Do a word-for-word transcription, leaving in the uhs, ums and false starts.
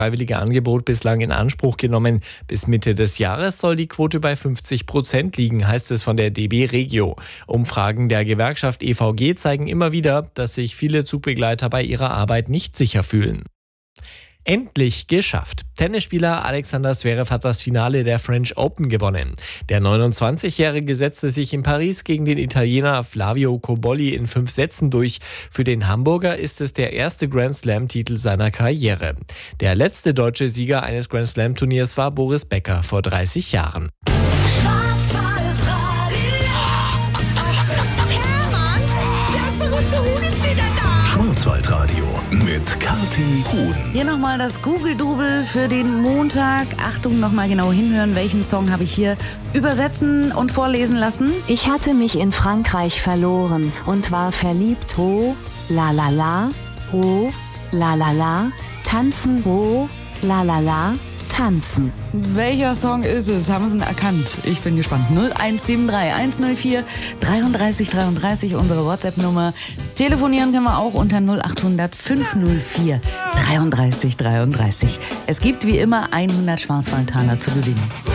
freiwillige Angebot bislang in Anspruch genommen. Bis Mitte des Jahres soll die Quote bei fünfzig Prozent liegen, heißt es von der D B Regio. Umfragen der Gewerkschaft E V G zeigen immer wieder, dass sich viele Zugbegleiter bei ihrer Arbeit nicht sicher fühlen. Endlich geschafft. Tennisspieler Alexander Zverev hat das Finale der French Open gewonnen. Der neunundzwanzigjährige setzte sich in Paris gegen den Italiener Flavio Cobolli in fünf Sätzen durch. Für den Hamburger ist es der erste Grand-Slam-Titel seiner Karriere. Der letzte deutsche Sieger eines Grand-Slam-Turniers war Boris Becker vor dreißig Jahren. Schwarzwaldradio mit Kathi Huhn. Hier nochmal das Google-Double für den Montag. Achtung, nochmal genau hinhören, welchen Song habe ich hier übersetzen und vorlesen lassen. Ich hatte mich in Frankreich verloren und war verliebt. Oh, la la la, oh, la la la, tanzen, oh, la la la, tanzen. Welcher Song ist es? Haben Sie ihn erkannt? Ich bin gespannt. null eins sieben drei eins null vier dreiunddreißig dreiunddreißig, unsere WhatsApp-Nummer. Telefonieren können wir auch unter null acht hundert fünf null vier dreiunddreißig dreiunddreißig. Es gibt wie immer hundert Schwarzwaldtaler zu gewinnen.